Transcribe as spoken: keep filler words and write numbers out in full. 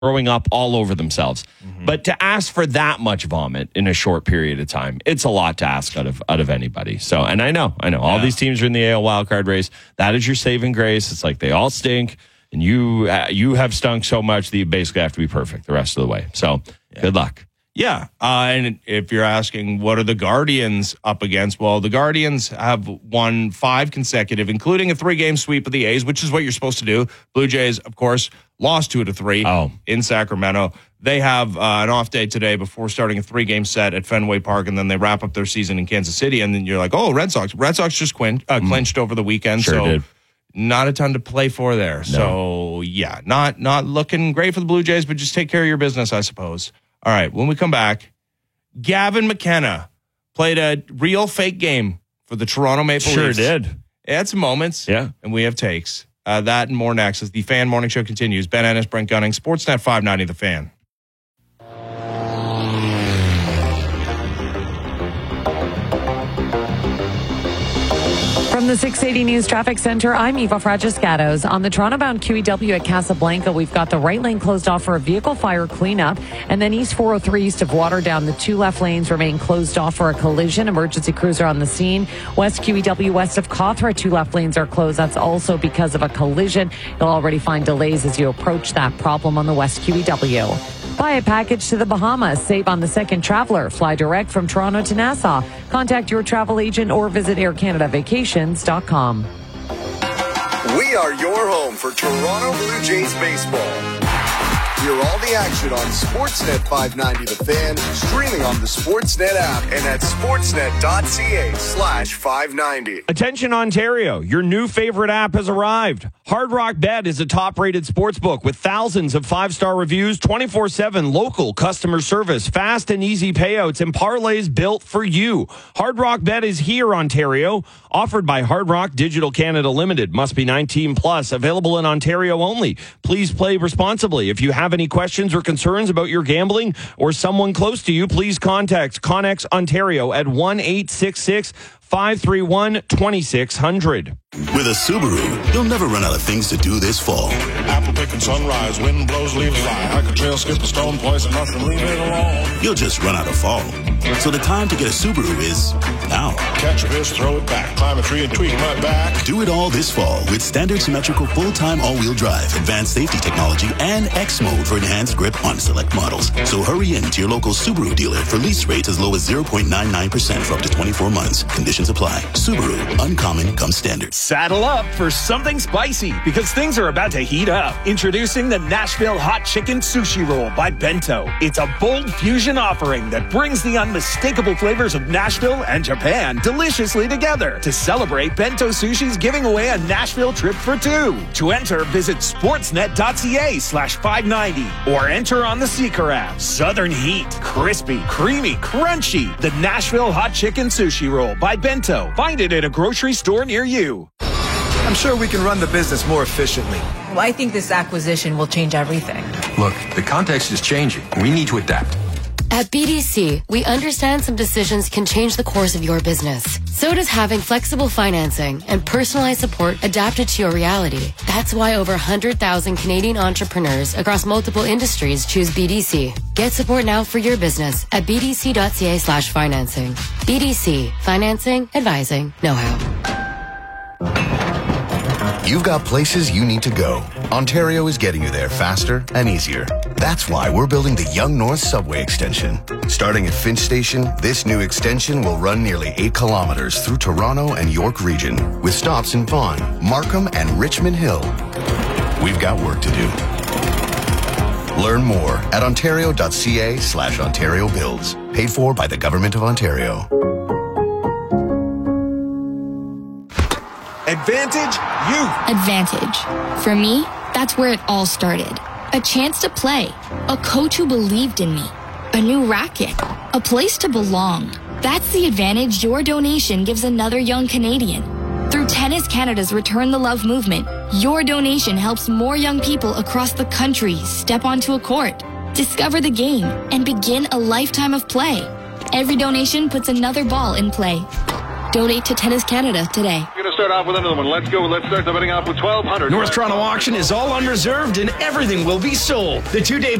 throwing up all over themselves. Mm-hmm. But to ask for that much vomit in a short period of time, it's a lot to ask out of out of anybody. So, and I know, I know, all yeah. these teams are in the A L wildcard race. That is your saving grace. It's like they all stink, and you uh, you have stunk so much that you basically have to be perfect the rest of the way. So, yeah. good luck. Yeah, uh, and if you're asking what are the Guardians up against, well, the Guardians have won five consecutive, including a three-game sweep of the A's, which is what you're supposed to do. Blue Jays, of course, lost two to three oh. in Sacramento. They have uh, an off day today before starting a three-game set at Fenway Park, and then they wrap up their season in Kansas City. And then you're like, oh, Red Sox. Red Sox just quin- uh, clinched mm. over the weekend, sure so did. Not a ton to play for there. No. So, yeah, not not looking great for the Blue Jays, but just take care of your business, I suppose. All right, when we come back, Gavin McKenna played a real fake game for the Toronto Maple sure Leafs. Sure did. It had some moments. Yeah. And we have takes. Uh, that and more next as the Fan Morning Show continues. Ben Ennis, Brent Gunning, Sportsnet five ninety, The Fan. From the six eighty News Traffic Center, I'm Eva Fragiscatos. On the Toronto-bound Q E W at Casablanca, we've got the right lane closed off for a vehicle fire cleanup. And then East four oh three east of Waterdown, the two left lanes remain closed off for a collision. Emergency crews are on the scene. West Q E W west of Cawthra, two left lanes are closed. That's also because of a collision. You'll already find delays as you approach that problem on the West Q E W. Buy a package to the Bahamas. Save on the second traveler. Fly direct from Toronto to Nassau. Contact your travel agent or visit air canada vacations dot com. We are your home for Toronto Blue Jays baseball. Hear all the action on Sportsnet five ninety The Fan, streaming on the Sportsnet app and at sportsnet.ca slash 590. Attention Ontario, your new favorite app has arrived. Hard Rock Bet is a top-rated sportsbook with thousands of five-star reviews, twenty-four seven local customer service, fast and easy payouts, and parlays built for you. Hard Rock Bet is here, Ontario. Offered by Hard Rock Digital Canada Limited. Must be nineteen plus. Available in Ontario only. Please play responsibly. If you have any questions or concerns about your gambling or someone close to you, please contact Connex Ontario at one eight six six, five three one, two six zero zero. With a Subaru, you'll never run out of things to do this fall. Apple picking sunrise, wind blows, leaves fly. I could trail, skip a stone, poison nothing, leave it alone. You'll just run out of fall. So the time to get a Subaru is now. Catch a fish, throw it back, climb a tree and tweak my back. Do it all this fall with standard symmetrical full-time all-wheel drive, advanced safety technology, and X mode for enhanced grip on select models. So hurry in to your local Subaru dealer for lease rates as low as zero point nine nine percent for up to twenty-four months. Conditions apply. Subaru, uncommon comes standard. Saddle up for something spicy because things are about to heat up. Introducing the Nashville Hot Chicken Sushi Roll by Bento. It's a bold fusion offering that brings the unmistakable flavors of Nashville and Japan deliciously together. To celebrate, Bento Sushi's giving away a Nashville trip for two. To enter, visit sportsnet.ca slash 590 or enter on the Seeker app. Southern heat, crispy, creamy, crunchy. The Nashville Hot Chicken Sushi Roll by Bento. Find it at a grocery store near you. I'm sure we can run the business more efficiently. Well, I think this acquisition will change everything. Look, the context is changing. We need to adapt. At B D C, we understand some decisions can change the course of your business. So does having flexible financing and personalized support adapted to your reality. That's why over one hundred thousand Canadian entrepreneurs across multiple industries choose B D C. Get support now for your business at bdc.ca slash financing. B D C. Financing, advising, know-how. You've got places you need to go. Ontario is getting you there faster and easier. That's why we're building the Yonge North Subway Extension. Starting at Finch Station, this new extension will run nearly eight kilometers through Toronto and York region, with stops in Vaughan, Markham, and Richmond Hill. We've got work to do. Learn more at ontario.ca slash Ontario Builds. Paid for by the Government of Ontario. Advantage Youth. Advantage. For me, that's where it all started. A chance to play. A coach who believed in me. A new racket. A place to belong. That's the advantage your donation gives another young Canadian. Through Tennis Canada's Return the Love movement, your donation helps more young people across the country step onto a court, discover the game, and begin a lifetime of play. Every donation puts another ball in play. Donate to Tennis Canada today. start off with another one. Let's go. Let's start the betting off with twelve hundred. North Toronto Auction is all unreserved and everything will be sold. The two-day